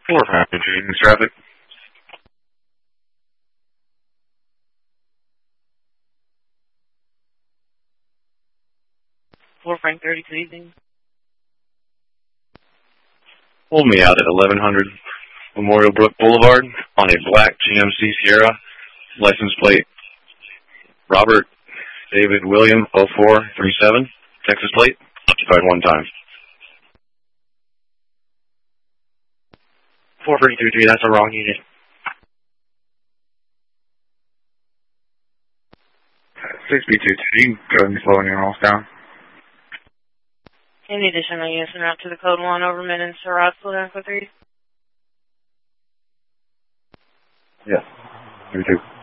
4 Frank Trading traffic. 4 Frank 30, good evening. Hold me out at 1100 Memorial Brook Boulevard on a black GMC Sierra, license plate Robert David William 0437, Texas plate, occupied 1 time. 4333, that's a wrong unit. 6B22, go ahead and slow anyone else down. Any additional units en route to the code 1 Overman and Surratt, slow down for 3. Yes, 32.